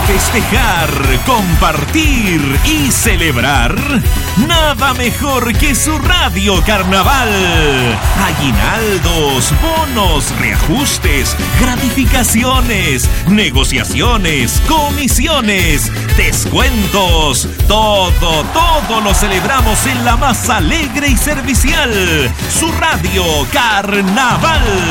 festejar, compartir y celebrar, nada mejor que su Radio Carnaval. Aguinaldos, bonos, reajustes, gratificaciones, negociaciones, comisiones, descuentos. Todo lo celebramos en la más alegre y servicial. Su Radio Carnaval.